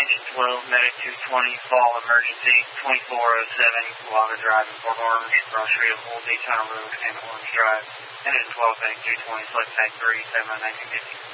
Engine 12, Medic 220, fall emergency, 2407, Lava Drive in Fort Orange, Ross Street, Old Daytona Road, and Orange Drive. Engine 12, Medic 220, select tag 3, 7 1950.